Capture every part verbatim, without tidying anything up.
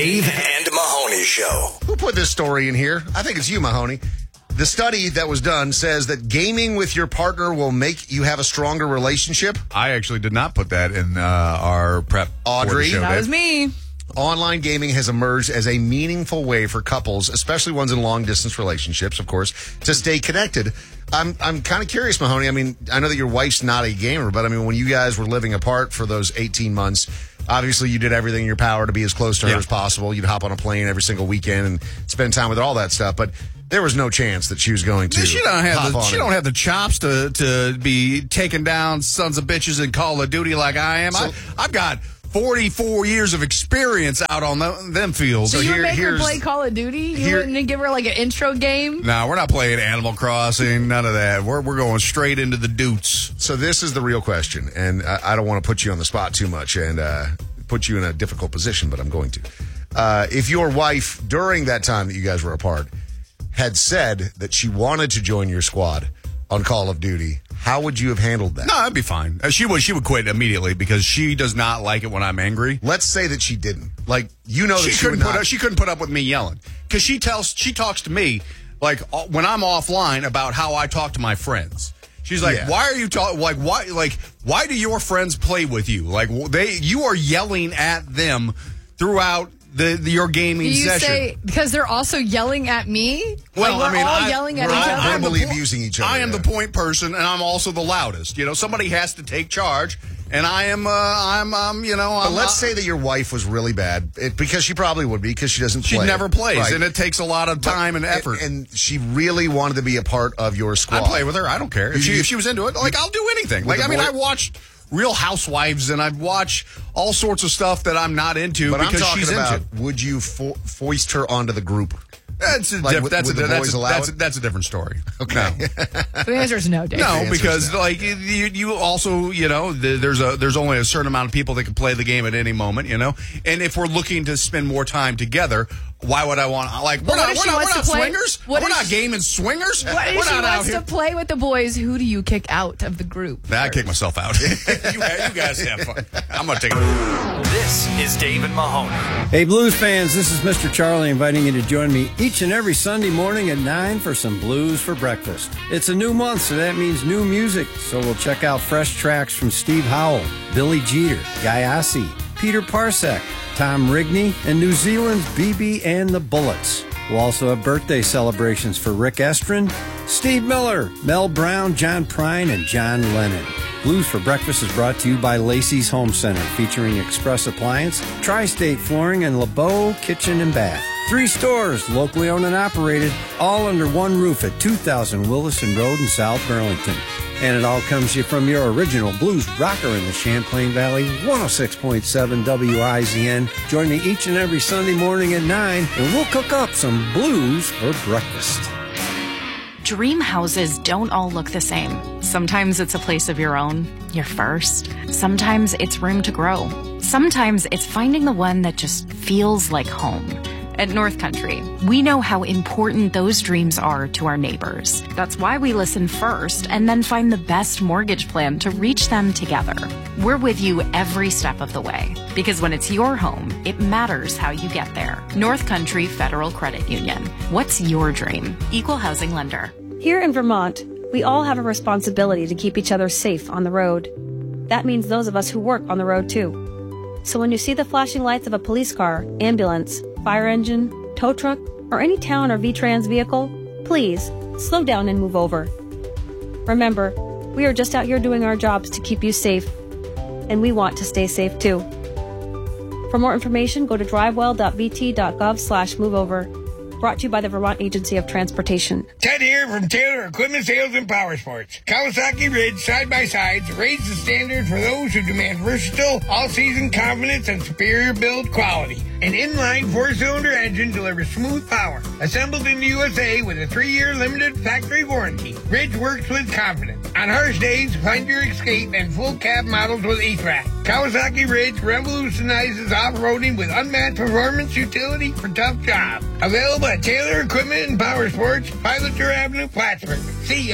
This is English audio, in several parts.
Dave and Mahoney Show. Who put this story in here? I think it's you, Mahoney. The study that was done says that gaming with your partner will make you have a stronger relationship. I actually did not put that in uh, our prep. Audrey? Show, that Dave. was me. Online gaming has emerged as a meaningful way for couples, especially ones in long-distance relationships, of course, to stay connected. I'm I'm kind of curious, Mahoney. I mean, I know that your wife's not a gamer, but I mean, when you guys were living apart for those eighteen months, obviously you did everything in your power to be as close to her Yeah. as possible. You'd hop on a plane every single weekend and spend time with her, all that stuff. But there was no chance that she was going to. She don't have hop the on she it. don't have the chops to to be taking down sons of bitches in Call of Duty like I am. So- I, I've got forty-four years of experience out on the, them fields. So So you here- would make her here's- play Call of Duty? You here- wouldn't give her like an intro game? No, we're not playing Animal Crossing. None of that. We're we're going straight into the doots. So this is the real question, and I, I don't want to put you on the spot too much and uh, put you in a difficult position, but I'm going to. Uh, if your wife, during that time that you guys were apart, had said that she wanted to join your squad on Call of Duty, how would you have handled that? No, that'd be fine. Uh, She would she would quit immediately because she does not like it when I'm angry. Let's say that she didn't. Like, you know that She she, would couldn't put not. up, she couldn't put up with me yelling because she tells she talks to me like uh, when I'm offline about how I talk to my friends. She's like, Yeah. "Why are you talking? Like, why? Like, why do your friends play with you? Like, they you are yelling at them throughout the, the your gaming Do you session." say, because they're also yelling at me? Well, like, we're I mean, all I, yelling at we're each all other? verbally the po- abusing each other, I am yeah. the point person, and I'm also the loudest. You know, somebody has to take charge, and I am. Uh, I'm. Um. You know. But I'm, let's uh, say that your wife was really bad, it, because she probably would be, because she doesn't she play. never plays, Right. and it takes a lot of time and effort. And, and she really wanted to be a part of your squad. I play with her. I don't care if she You- if she was into it. Like I'll do anything. With Like I the mean, boy- I watched Real Housewives and I've watched all sorts of stuff that I'm not into But I'm because talking she's about, into. would you fo- foist her onto the group? That's a Like, diff- would- that's would a the that's boys a, allow that's, it? a, that's a different story. Okay. No. So the answer is no, Dave. No, answer is because no. like you, you also you know th- there's a there's only a certain amount of people that can play the game at any moment, you know. And if we're looking to spend more time together, why would I want like we're But what not if we're she not, we're wants not to play- swingers? what We're if not she- gaming swingers. What if we're she not out wants here. to play with the boys? Who do you kick out of the group? Nah, I kick myself out. you, you guys have fun. I'm gonna take. This is Dave and Mahoney. Hey, Blues fans, this is Mister Charlie inviting you to join me each and every Sunday morning at nine for some blues for breakfast. It's a new month, so that means new music. So we'll check out fresh tracks from Steve Howell, Billy Jeter, Guy Ossie, Peter Parsec, Tom Rigney, and New Zealand's B B and the Bullets. We'll also have birthday celebrations for Rick Estrin, Steve Miller, Mel Brown, John Prine, and John Lennon. Blues for Breakfast is brought to you by Lacey's Home Center, featuring Express Appliance, Tri-State Flooring, and LeBeau Kitchen and Bath. Three stores, locally owned and operated, all under one roof at two thousand Williston Road in South Burlington. And it all comes to you from your original blues rocker in the Champlain Valley, one oh six point seven W I Z N. Join me each and every Sunday morning at nine, and we'll cook up some blues for breakfast. Dream houses don't all look the same. Sometimes it's a place of your own, your first. Sometimes it's room to grow. Sometimes it's finding the one that just feels like home. At North Country, we know how important those dreams are to our neighbors. That's why we listen first and then find the best mortgage plan to reach them together. We're with you every step of the way, because when it's your home, it matters how you get there. North Country Federal Credit Union. What's your dream? Equal housing lender. Here in Vermont, we all have a responsibility to keep each other safe on the road. That means those of us who work on the road too. So when you see the flashing lights of a police car, ambulance, fire engine, tow truck, or any town or V-Trans vehicle, please slow down and move over. Remember, we are just out here doing our jobs to keep you safe, and we want to stay safe too. For more information, go to drivewell dot v t dot gov slash move over. Brought to you by the Vermont Agency of Transportation. Ted here from Taylor Equipment Sales and Power Sports. Kawasaki Ridge side-by-sides raise the standard for those who demand versatile, all-season confidence and superior build quality. An inline four-cylinder engine delivers smooth power. Assembled in the U S A with a three-year limited factory warranty. Ridge works with confidence. On harsh days, find your escape and full cab models with E T R A C. Kawasaki Ridge revolutionizes off-roading with unmatched performance utility for tough jobs. Available at Taylor Equipment and Power Sports, Pilater Avenue, Plattsburgh. See ya.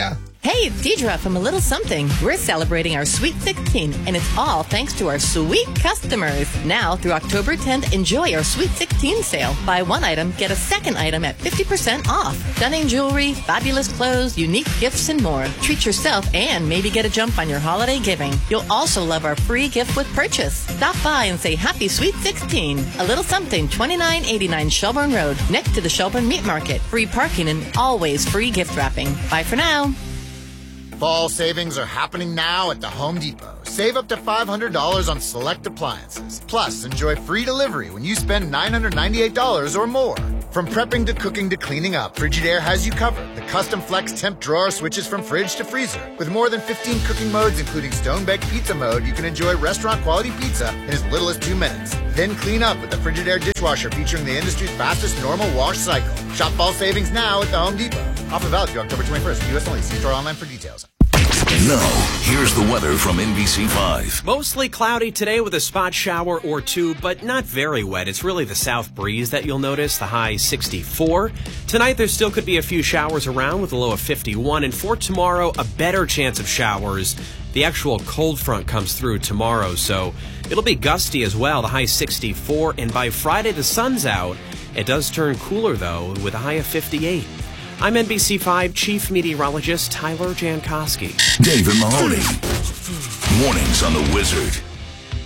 Hey, it's Deidre from A Little Something. We're celebrating our Sweet sixteen, and it's all thanks to our sweet customers. Now, through October tenth, enjoy our Sweet sixteen sale. Buy one item, get a second item at fifty percent off. Stunning jewelry, fabulous clothes, unique gifts, and more. Treat yourself and maybe get a jump on your holiday giving. You'll also love our free gift with purchase. Stop by and say Happy Sweet sixteen. A Little Something, twenty-nine eighty-nine Shelburne Road, next to the Shelburne Meat Market. Free parking and always free gift wrapping. Bye for now. Fall savings are happening now at the Home Depot. Save up to five hundred dollars on select appliances. Plus, enjoy free delivery when you spend nine hundred ninety-eight dollars or more. From prepping to cooking to cleaning up, Frigidaire has you covered. The custom flex temp drawer switches from fridge to freezer. With more than fifteen cooking modes, including stone-baked pizza mode, you can enjoy restaurant-quality pizza in as little as two minutes. Then clean up with the Frigidaire dishwasher featuring the industry's fastest normal wash cycle. Shop fall savings now at the Home Depot. Offer valid through October twenty-first. U S only. See store online for details. Now, here's the weather from N B C five. Mostly cloudy today with a spot shower or two, but not very wet. It's really the south breeze that you'll notice, the high sixty-four. Tonight, there still could be a few showers around with a low of fifty-one. And for tomorrow, a better chance of showers. The actual cold front comes through tomorrow, so it'll be gusty as well, the high sixty-four. And by Friday, the sun's out. It does turn cooler, though, with a high of fifty-eight. I'm N B C five Chief Meteorologist Tyler Jankowski. David Mahoney. Mornings on the Wizard.